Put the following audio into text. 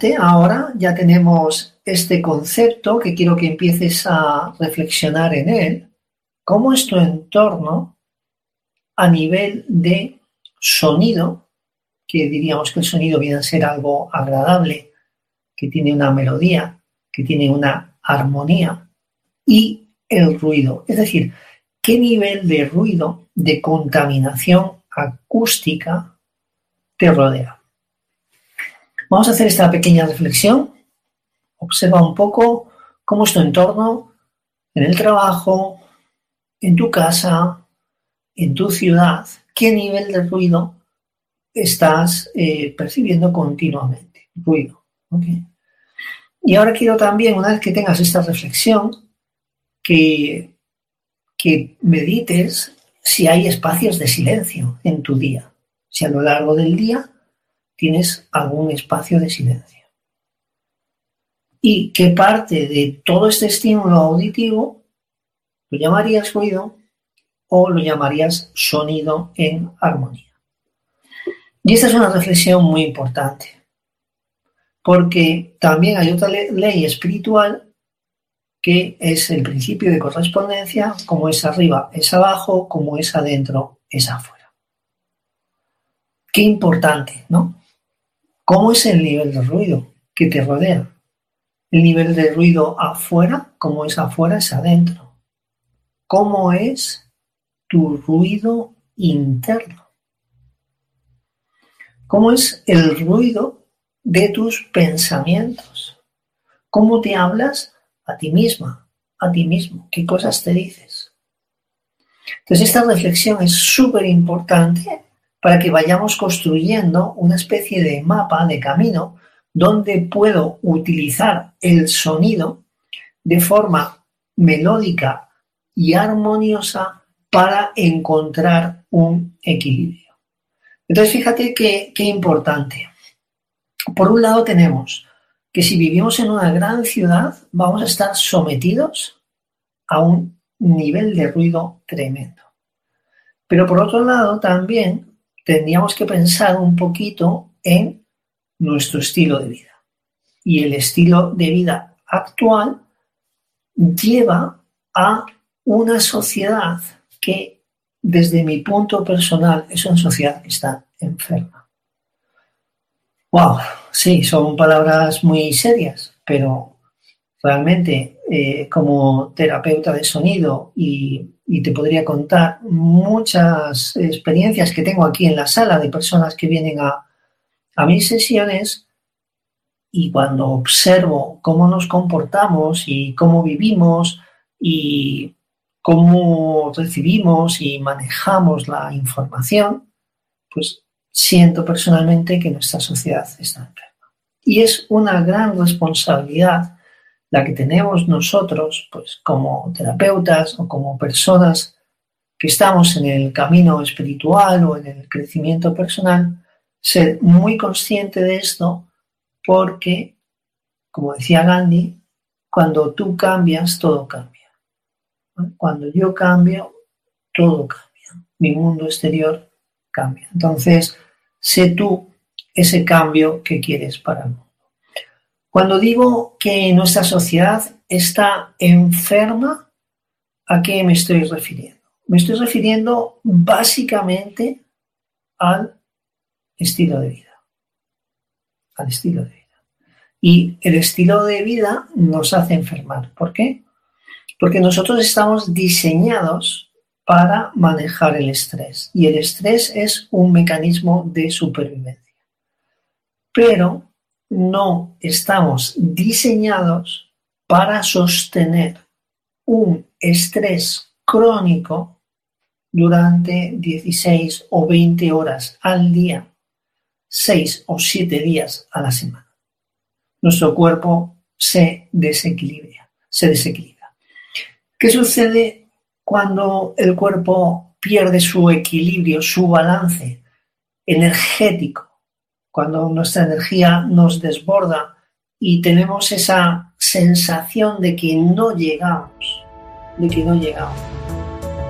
importante ahora, ya tenemos este concepto que quiero que empieces a reflexionar en él, cómo es tu entorno a nivel de sonido, que diríamos que el sonido viene a ser algo agradable, que tiene una melodía, que tiene una armonía, y el ruido, es decir, qué nivel de ruido, de contaminación acústica te rodea. Vamos a hacer esta pequeña reflexión. Observa un poco cómo es tu entorno en el trabajo, en tu casa, en tu ciudad, qué nivel de ruido estás percibiendo continuamente. Ruido. ¿Okay? Y ahora quiero también, una vez que tengas esta reflexión, que medites si hay espacios de silencio en tu día. Si a lo largo del día tienes algún espacio de silencio. Y qué parte de todo este estímulo auditivo lo llamarías ruido o lo llamarías sonido en armonía. Y esta es una reflexión muy importante, porque también hay otra ley espiritual que es el principio de correspondencia, como es arriba es abajo, como es adentro es afuera. Qué importante, ¿no? ¿Cómo es el nivel de ruido que te rodea? El nivel de ruido afuera, como es afuera, es adentro. ¿Cómo es tu ruido interno? ¿Cómo es el ruido de tus pensamientos? ¿Cómo te hablas a ti misma, a ti mismo? ¿Qué cosas te dices? Entonces, esta reflexión es súper importante para que vayamos construyendo una especie de mapa, de camino, donde puedo utilizar el sonido de forma melódica y armoniosa para encontrar un equilibrio. Entonces, fíjate qué importante. Por un lado tenemos que si vivimos en una gran ciudad, vamos a estar sometidos a un nivel de ruido tremendo. Pero por otro lado, también tendríamos que pensar un poquito en nuestro estilo de vida. Y el estilo de vida actual lleva a una sociedad que, desde mi punto personal, es una sociedad que está enferma. ¡Wow! Sí, son palabras muy serias, pero realmente como terapeuta de sonido y te podría contar muchas experiencias que tengo aquí en la sala de personas que vienen a mis sesiones, y cuando observo cómo nos comportamos y cómo vivimos y cómo recibimos y manejamos la información, pues siento personalmente que nuestra sociedad está enferma. Y es una gran responsabilidad la que tenemos nosotros, pues como terapeutas o como personas que estamos en el camino espiritual o en el crecimiento personal, ser muy consciente de esto, porque, como decía Gandhi, cuando tú cambias, todo cambia. Cuando yo cambio, todo cambia. Mi mundo exterior cambia. Entonces, sé tú ese cambio que quieres para el mundo. Cuando digo que nuestra sociedad está enferma, ¿a qué me estoy refiriendo? Me estoy refiriendo básicamente al estilo de vida. Al estilo de vida. Y el estilo de vida nos hace enfermar. ¿Por qué? Porque nosotros estamos diseñados para manejar el estrés. Y el estrés es un mecanismo de supervivencia. Pero no estamos diseñados para sostener un estrés crónico durante 16 o 20 horas al día, 6 o 7 días a la semana. Nuestro cuerpo se desequilibra. ¿Qué sucede cuando el cuerpo pierde su equilibrio, su balance energético? Cuando nuestra energía nos desborda y tenemos esa sensación de que no llegamos.